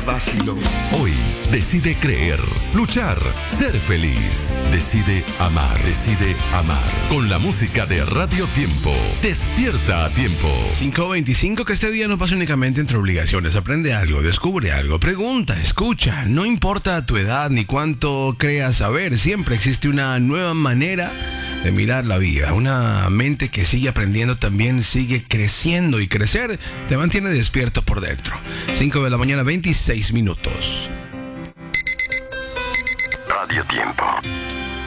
vacilón. Hoy decide creer, luchar, ser feliz. Decide amar, decide amar. Con la música de Radio Tiempo. Despierta a tiempo. 5:25, que este día no pasa únicamente entre obligaciones. Aprende algo, descubre algo, pregunta, escucha. No importa tu edad ni cuánto creas saber, siempre existe una nueva manera de mirar la vida. Una mente que sigue aprendiendo también sigue creciendo, y crecer te mantiene despierto por dentro. 5 de la mañana, 26 minutos. Radio Tiempo.